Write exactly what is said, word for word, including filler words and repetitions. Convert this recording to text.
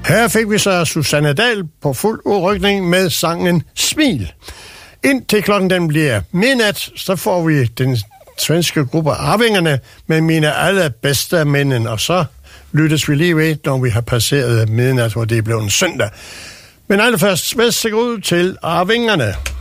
Her fik vi så Susanne Dahl på fuld udrykning med sangen Smil. Indtil klokken den bliver midnat, så får vi den svenske gruppe Arvingerne med Mine allerbedste mænd, og så lyttes vi lige ved, når vi har passeret midnat, hvor det er blevet en søndag. Men allerførst, værsgo ud til Arvingerne.